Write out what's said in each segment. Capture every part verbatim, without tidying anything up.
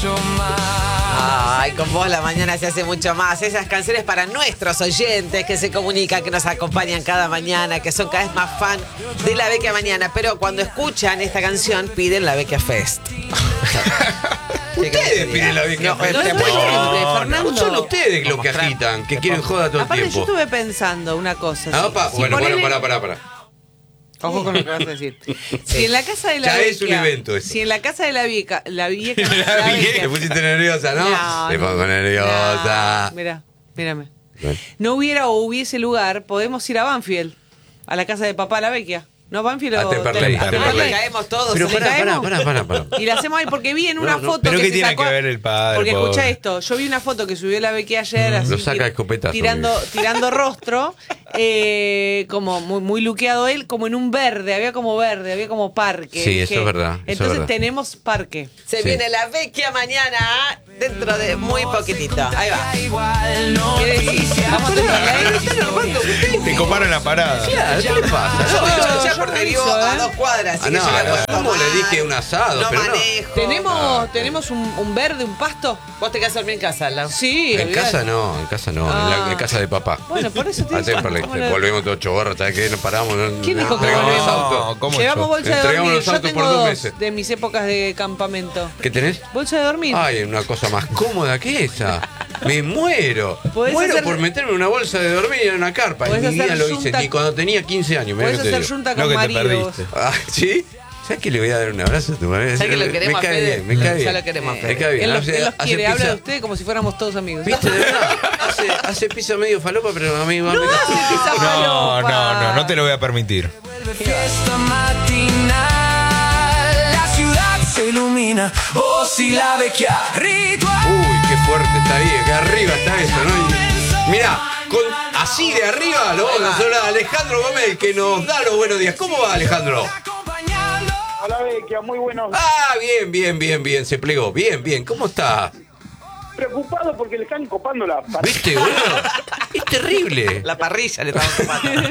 Ay, con vos la mañana se hace mucho más. Esas canciones para nuestros oyentes que se comunican, que nos acompañan cada mañana, que son cada vez más fan de la Vecchia Mañana. Pero cuando escuchan esta canción, piden la Vecchia Fest. Ustedes piden la Vecchia Fest. No, no, Fernando. No son ustedes los que agitan, que quieren joda todo el Aparte, tiempo. yo estuve pensando una cosa. Ah, si- pa, si bueno, ponele- bueno, pará, pará, pará. Ojo con lo que vas a decir. Si en la casa de la Ya es un Vecchia- evento eso. Si en la casa de la vieja, la vieja, La Te pusiste nerviosa, ¿no? No, Te no. pongo nerviosa. No, mira, mírame. Bueno. No hubiera o hubiese lugar, podemos ir a Banfield, a la casa de papá la Vecchia. No, Banfield A o Temperley, Tem- a Temperley. Temperley. Caemos todos. Pero en el- pará, pará, caemos? pará, pará, pará. Y la hacemos ahí porque vi en una No, no, foto pero que ¿qué se tiene sacó- que ver el padre, Porque pobre? escucha esto, yo vi una foto que subió la Vecchia ayer así, Lo saca tir- a escopetazo, tirando, mira. tirando rostro, eh, como muy, muy luqueado él, como en un verde, había como verde, había como parque. Sí, eso es verdad, eso es Entonces verdad. tenemos parque. Se Sí. viene la Vecchia Mañana dentro de muy poquitito. Ahí va. ¿Qué decís? Vamos a Temperley. Te coparon la parada. Claro, ¿qué le pasa? Yo No, yo ya yo porque reviso, vivo a ¿eh? dos cuadras. Así Ah, que no, yo la no, puedo ¿cómo le tomar. dije un asado? No Pero no. manejo. ¿Tenemos, ¿Tenemos un, un verde, un pasto? ¿Vos te quedás a dormir en casa, Lau? Sí. En olvidate. casa no, en casa no, en, la, Ah. en casa de papá. Bueno, por eso te A digo, Temperley, ¿cómo le- volvemos todos chorros, ¿sabes qué? Nos paramos. No, ¿Quién dijo que entregamos los volvemos? autos. ¿Cómo Llevamos yo? bolsa de Entregamos dormir. los Yo autos tengo por dos dos meses. de mis épocas de campamento. ¿Qué tenés? Bolsa de dormir. Ay, una cosa más cómoda que esa. Me muero. Podés Muero hacer- por meterme una bolsa de dormir en una carpa. En Podés mi vida hacer lo hice, yunta- ni cuando tenía quince años. mirá Podés lo que te hacer digo. junta Lo con que te maridos. perdiste. Ah, ¿sí? ¿Sabes que le voy a dar un abrazo a tu madre? ¿Sabes que lo Me queremos a cae Fede? bien, me cae Ya bien. lo queremos a Me Fede. cae bien. Él los, Hace- él los hace quiere, pizza- habla de usted como si fuéramos todos amigos. ¿Viste? De verdad. Hace, hace pizza medio falopa, pero a mí va No hace pizza No, falopa. no, no, no te lo voy a permitir. Fiesta matinal, la ciudad se ilumina. Oh, si la Vecchia ritual. Uy, qué fuerte está ahí, que arriba está eso, ¿no? Y- Mirá, con, así de arriba lo vamos a hacer a Alejandro Gómez, que nos da los buenos días. ¿Cómo va, Alejandro? Acompañando. Hola Vecchia, muy buenos. Ah, bien, bien, bien, bien, se plegó. Bien, bien, ¿cómo está? Preocupado porque le están copando la pared. ¿Viste, boludo? Es terrible. La parrilla le estamos tomando.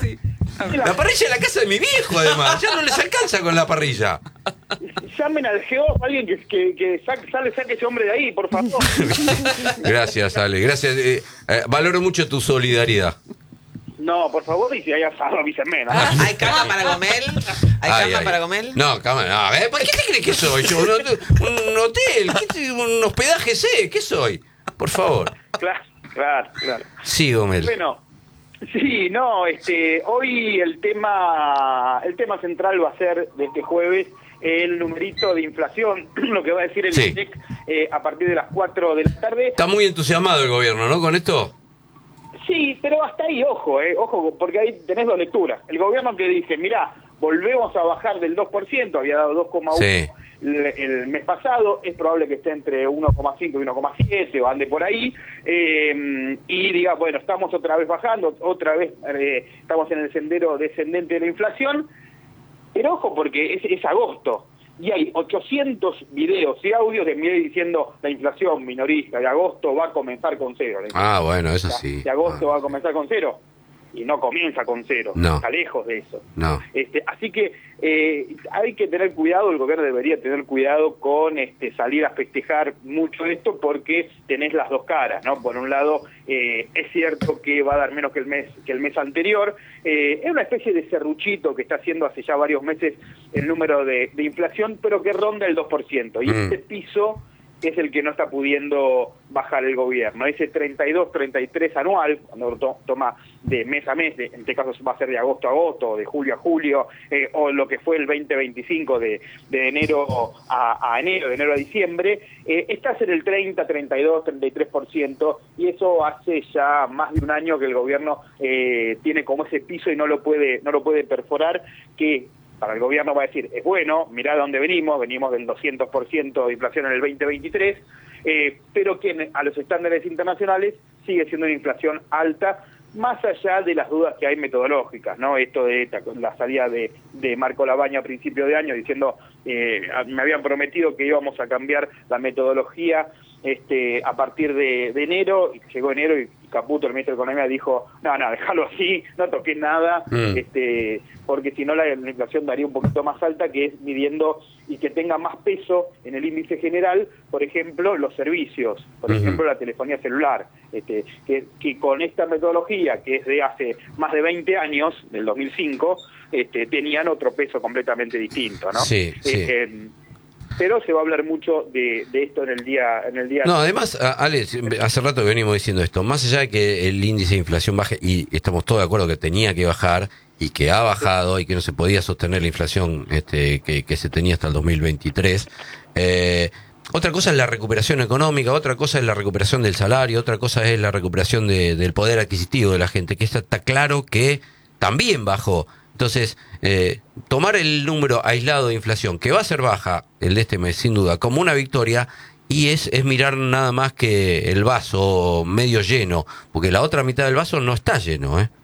La parrilla de la casa de mi viejo, además. Ya no les alcanza con la parrilla. Llamen al geólogo, alguien que, que, que saque, sale, saque ese hombre de ahí, por favor. Gracias, Ale. Gracias. Eh, eh, valoro mucho tu solidaridad. No, por favor, y si hay asado, avísenme, ¿no? Ah, ¿hay cama para Gomel? ¿Hay Ay, cama ay. para Gomel? No, cama, no. A ver, ¿por qué te crees que soy yo? ¿Un, hotel- un hotel? ¿Qué te- ¿Un hospedaje sé? ¿Qué soy? Por favor. Claro, claro, claro. Sí, Gómez. Bueno, sí, no, este, hoy el tema, el tema central va a ser de este jueves el numerito de inflación, lo que va a decir el Sí. INDEC eh, a partir de las cuatro de la tarde. Está muy entusiasmado el gobierno, ¿no? Con esto. Sí, pero hasta ahí, ojo, eh, ojo, porque ahí tenés dos lecturas. El gobierno que dice, mirá, volvemos a bajar del dos por ciento, había dado dos coma uno Sí. el, el mes pasado, es probable que esté entre uno coma cinco y uno coma siete o ande por ahí, eh, y diga, bueno, estamos otra vez bajando, otra vez eh, estamos en el sendero descendente de la inflación, pero ojo, porque es, es agosto. Y hay ochocientos videos y audios de Milei diciendo la inflación minorista de agosto va a comenzar con cero. Ah, bueno, eso sí. De agosto Ah, va a comenzar con cero. Y no comienza con cero. No. Está lejos de eso. No. Este, así que eh, hay que tener cuidado, el gobierno debería tener cuidado con este, salir a festejar mucho esto porque tenés las dos caras, ¿no? Por un lado, eh, es cierto que va a dar menos que el mes que el mes anterior. Eh, es una especie de serruchito que está haciendo hace ya varios meses el número de, de inflación, pero que ronda el dos por ciento. Y Mm. ese piso es el que no está pudiendo bajar el gobierno. Ese treinta y dos, treinta y tres anual, cuando to toma de mes a mes, de, en este caso va a ser de agosto a agosto, o de julio a julio, eh, o lo que fue el veinte veinticinco de, de enero a, a enero, de enero a diciembre, eh, estás en el treinta, treinta y dos, treinta y tres por ciento, y eso hace ya más de un año que el gobierno eh, tiene como ese piso y no lo puede, no lo puede perforar, que para el gobierno va a decir, es bueno, mirá de dónde venimos, venimos del doscientos por ciento de inflación en el veinte veintitrés, eh, pero que a los estándares internacionales sigue siendo una inflación alta, más allá de las dudas que hay metodológicas, ¿no? Esto de la salida de, de Marco Labaña a principio de año diciendo, eh, me habían prometido que íbamos a cambiar la metodología este, a partir de, de enero, y llegó enero y, Caputo, el ministro de Economía, dijo, no, no, déjalo así, no toques nada, Mm. este, porque si no la, la inflación daría un poquito más alta, que es midiendo y que tenga más peso en el índice general, por ejemplo, los servicios, por Ujú. ejemplo, la telefonía celular, este, que, que con esta metodología, que es de hace más de veinte años, del dos mil cinco, este, tenían otro peso completamente distinto, ¿no? Sí, sí. Eh, eh, pero se va a hablar mucho de, de esto en el día en el día No, además, a- Ale, hace rato que venimos diciendo esto, más allá de que el índice de inflación baje, y estamos todos de acuerdo que tenía que bajar, y que ha bajado, y que no se podía sostener la inflación este, que, que se tenía hasta el dos mil veintitrés, eh, otra cosa es la recuperación económica, otra cosa es la recuperación del salario, otra cosa es la recuperación de, del poder adquisitivo de la gente, que está, está claro que también bajó. Entonces, eh, tomar el número aislado de inflación, que va a ser baja el de este mes, sin duda, como una victoria, y es, es mirar nada más que el vaso medio lleno, porque la otra mitad del vaso no está lleno, ¿eh?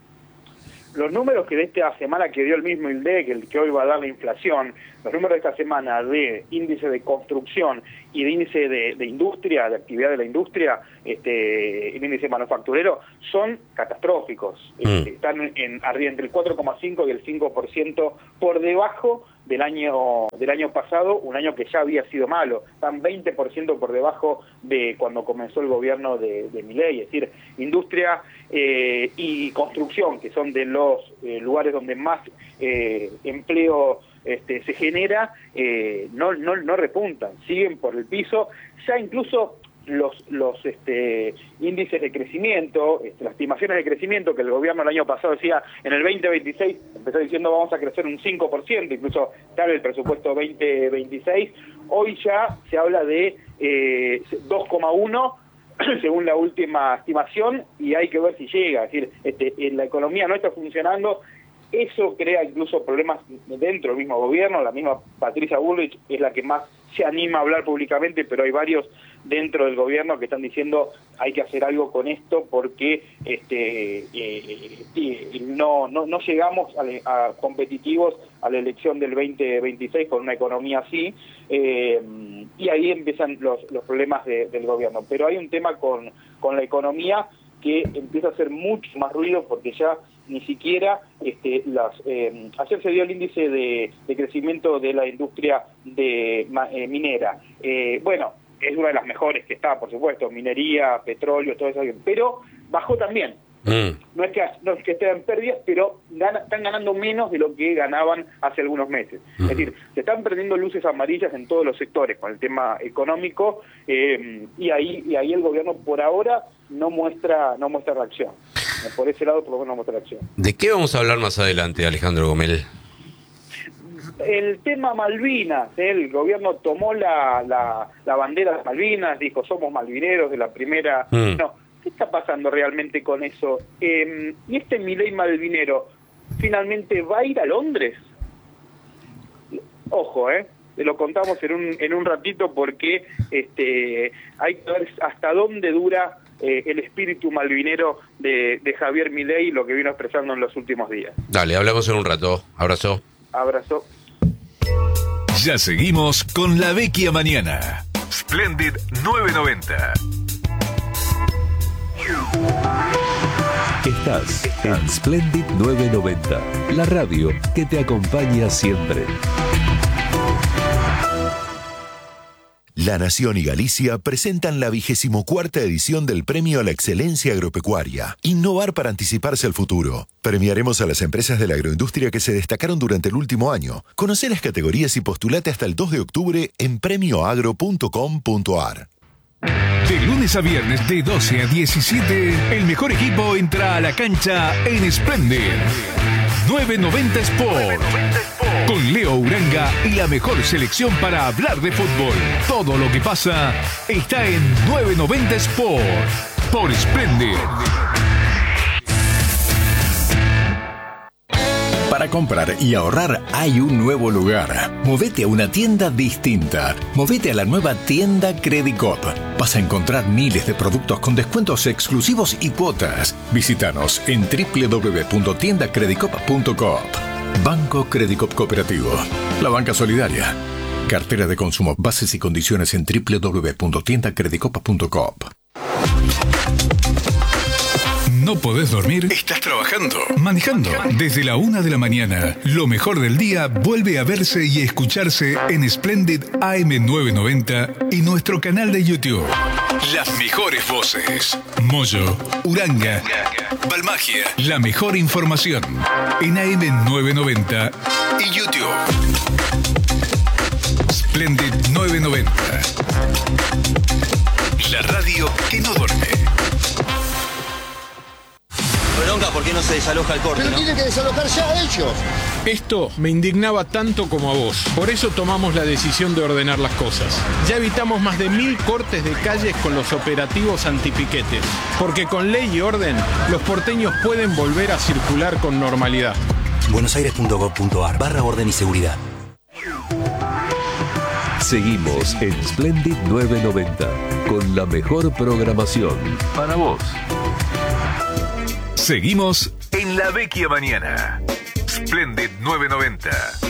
Los números que de esta semana que dio el mismo INDEC, el que hoy va a dar la inflación, los números de esta semana de índice de construcción y de índice de, de industria, de actividad de la industria, este, el índice manufacturero, son catastróficos. Mm. Este, están en arriba entre el cuatro coma cinco y el cinco por ciento por debajo del año del año pasado, un año que ya había sido malo. Están veinte por ciento por debajo de cuando comenzó el gobierno de, de Milei. Es decir, industria eh, y construcción, que son de los eh, lugares donde más eh, empleo este, se genera, eh, no, no, no repuntan, siguen por el piso. Ya incluso los los este, índices de crecimiento, este, las estimaciones de crecimiento que el gobierno el año pasado decía, en el veinte veintiséis empezó diciendo vamos a crecer un cinco por ciento, incluso tal el presupuesto veinte veintiséis, hoy ya se habla de eh, dos coma uno según la última estimación, y hay que ver si llega. Es decir, este, la economía no está funcionando. Eso crea incluso problemas dentro del mismo gobierno. La misma Patricia Bullrich es la que más se anima a hablar públicamente, pero hay varios dentro del gobierno que están diciendo hay que hacer algo con esto porque este eh, eh, no, no no llegamos a, a competitivos a la elección del veinte veintiséis con una economía así, eh, y ahí empiezan los, los problemas de, del gobierno. Pero hay un tema con, con la economía que empieza a hacer mucho más ruido porque ya ni siquiera este, las eh, ayer se dio el índice de, de crecimiento de la industria de eh, minera. Eh, bueno, es una de las mejores que está, por supuesto, minería, petróleo, todo eso, pero bajó también. Mm. No es que no es que estén en pérdidas, pero gana, están ganando menos de lo que ganaban hace algunos meses. Mm. Es decir, se están perdiendo luces amarillas en todos los sectores con el tema económico, eh, y ahí y ahí el gobierno por ahora no muestra no muestra reacción. Por ese lado por lo menos no muestra reacción. ¿De qué vamos a hablar más adelante, Alejandro Gomel? El tema Malvinas, el gobierno tomó la, la, la bandera de Malvinas, dijo somos malvineros de la primera... Mm. No, ¿qué está pasando realmente con eso? Eh, ¿Y este Milei malvinero finalmente va a ir a Londres? Ojo, ¿eh? Te lo contamos en un, en un ratito porque este, hay que ver hasta dónde dura eh, el espíritu malvinero de, de Javier Milei, lo que vino expresando en los últimos días. Dale, hablamos en un rato. Abrazo. Abrazo. Ya seguimos con La Vecchia Mañana. Splendid nueve noventa. Estás en Splendid nueve noventa, la radio que te acompaña siempre. La Nación y Galicia presentan la vigésimo cuarta edición del Premio a la Excelencia Agropecuaria. Innovar para anticiparse al futuro. Premiaremos a las empresas de la agroindustria que se destacaron durante el último año. Conoce las categorías y postulate hasta el dos de octubre en premio agro punto com punto a r. De lunes a viernes de doce a diecisiete, el mejor equipo entra a la cancha en Splendid nueve noventa Sport. Con Leo Uranga y la mejor selección para hablar de fútbol. Todo lo que pasa está en nueve noventa Sport. Por Splendid. Para comprar y ahorrar hay un nuevo lugar. Movete a una tienda distinta. Movete a la nueva tienda Credicop. Vas a encontrar miles de productos con descuentos exclusivos y cuotas. Visítanos en doble u doble u doble u punto tienda credicop punto com. Banco Credicop Cooperativo. La banca solidaria. Cartera de consumo. Bases y condiciones en doble u doble u doble u punto tienda credicop punto com. ¿No podés dormir? ¿Estás trabajando? ¿Manejando? Desde la una de la mañana, lo mejor del día vuelve a verse y escucharse en Splendid A M novecientos noventa y nuestro canal de YouTube. Las mejores voces. Moyo, Uranga, Balmagia. La mejor información en A M novecientos noventa y YouTube. Splendid novecientos noventa. La radio que no duerme. Bronca, ¿por qué no se desaloja el corte? Pero ¿no? tienen que desalojar ya ellos. Esto me indignaba tanto como a vos. Por eso tomamos la decisión de ordenar las cosas. Ya evitamos más de mil cortes de calles con los operativos antipiquetes. Porque con ley y orden, los porteños pueden volver a circular con normalidad. buenosaires punto gov punto ar barra orden y seguridad. Seguimos en Splendid novecientos noventa con la mejor programación para vos. Seguimos en La Vecchia Mañana. Splendid novecientos noventa.